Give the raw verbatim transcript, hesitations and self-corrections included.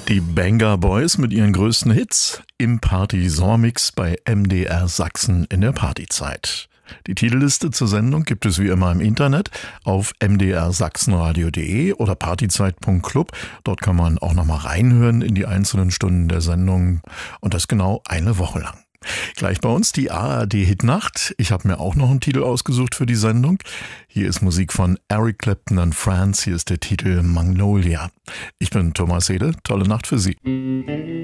Die Banga Boys mit ihren größten Hits im Party-Sommermix bei M D R Sachsen in der Partyzeit. Die Titelliste zur Sendung gibt es wie immer im Internet auf m d r sachsenradio punkt de oder partyzeit punkt club. Dort kann man auch nochmal reinhören in die einzelnen Stunden der Sendung und das genau eine Woche lang. Gleich bei uns die A R D Hitnacht. Ich habe mir auch noch einen Titel ausgesucht für die Sendung. Hier ist Musik von Eric Clapton and Friends. Hier ist der Titel Magnolia. Ich bin Thomas Hede. Tolle Nacht für Sie.